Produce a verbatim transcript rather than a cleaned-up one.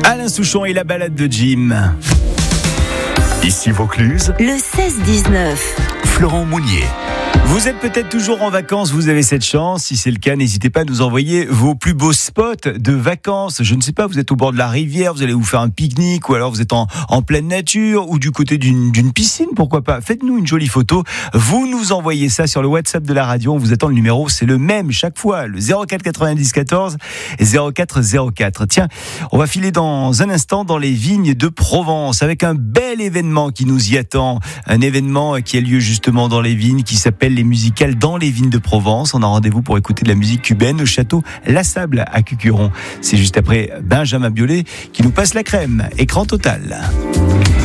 Alain Souchon et la balade de Jim. Ici Vaucluse, le seize dix-neuf. Florent Mounier. Vous êtes peut-être toujours en vacances, vous avez cette chance. Si c'est le cas, n'hésitez pas à nous envoyer vos plus beaux spots de vacances. Je ne sais pas, vous êtes au bord de la rivière, vous allez vous faire un pique-nique, ou alors vous êtes en, en pleine nature, ou du côté d'une, d'une piscine, pourquoi pas. Faites-nous une jolie photo. Vous nous envoyez ça sur le WhatsApp de la radio. On vous attend, le numéro, c'est le même chaque fois, le zéro quatre quatre-vingt-dix quatorze et zéro quatre zéro quatre. Tiens, on va filer dans un instant dans les vignes de Provence avec un bel événement qui nous y attend. Un événement qui a lieu justement dans les vignes, qui s'appelle les musicales dans les vignes de Provence. On a rendez-vous pour écouter de la musique cubaine au château La Sable à Cucuron. C'est juste après Benjamin Biolay qui nous passe la crème. Écran total.